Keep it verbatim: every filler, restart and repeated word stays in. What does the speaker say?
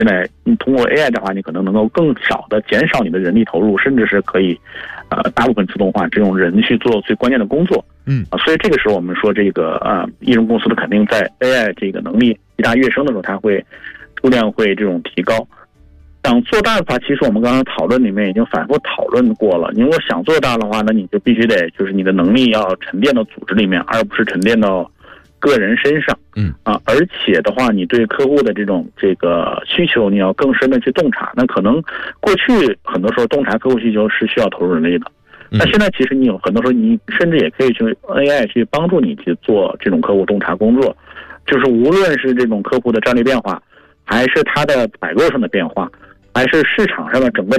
现在你通过 A I 的话，你可能能够更少的减少你的人力投入，甚至是可以呃大部分自动化，只用人去做最关键的工作。 嗯啊，所以这个时候我们说这个呃艺人公司的肯定在 A I 这个能力一大跃升的时候，它会数量会这种提高。想做大的话，其实我们刚刚讨论里面已经反复讨论过了。你如果想做大的话，那你就必须得就是你的能力要沉淀到组织里面，而不是沉淀到个人身上。 嗯啊，而且的话，你对客户的这种这个需求，你要更深的去洞察。那可能过去很多时候洞察客户需求是需要投入人力的，那现在其实你有很多时候，你甚至也可以去 A I 去帮助你去做这种客户洞察工作，就是无论是这种客户的战略变化，还是他的采购上的变化，还是市场上的整个